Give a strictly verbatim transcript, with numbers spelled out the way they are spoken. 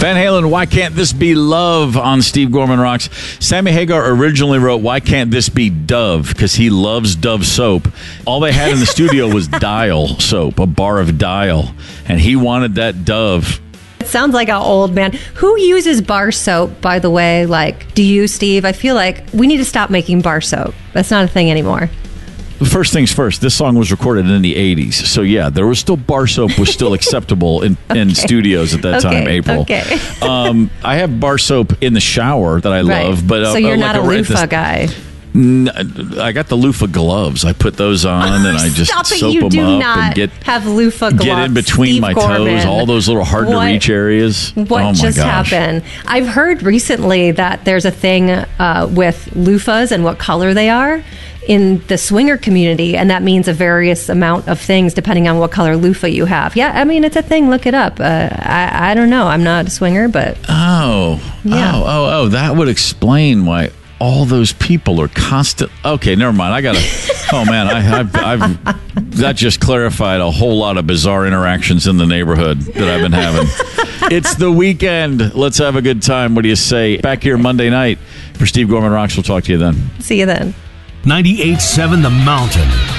Van Halen, Why Can't This Be Love on Steve Gorman Rocks. Sammy Hagar originally wrote, Why Can't This Be Dove? Because he loves Dove soap. All they had in the studio was Dial soap, a bar of Dial. And he wanted that Dove. It sounds like an old man. Who uses bar soap, by the way? Like, do you, Steve? I feel like we need to stop making bar soap. That's not a thing anymore. First things first, this song was recorded in the eighties. So, yeah, there was still bar soap was still acceptable in, okay. in studios at that okay. time, April. Okay. um, I have bar soap in the shower that I right. love. But So uh, you're uh, not like a a, loofah this, guy. I got the loofah gloves. I put those on and I just Stop it. soap You them do up not and get have loofah gloves. get in between Steve my Gorman. toes, all those little hard What- to reach areas. What oh my just gosh. happened? I've heard recently that there's a thing uh, with loofahs and what color they are in the swinger community, and that means a various amount of things depending on what color loofah you have. Yeah, I mean, it's a thing. Look it up. Uh, I, I don't know. I'm not a swinger, but... Oh, Yeah. oh, oh, oh, that would explain why all those people are constant. Okay, never mind. I got to... Oh, man, I, I've, I've... That just clarified a whole lot of bizarre interactions in the neighborhood that I've been having. It's the weekend. Let's have a good time. What do you say? Back here Monday night for Steve Gorman Rocks. We'll talk to you then. See you then. ninety-eight point seven The Mountain.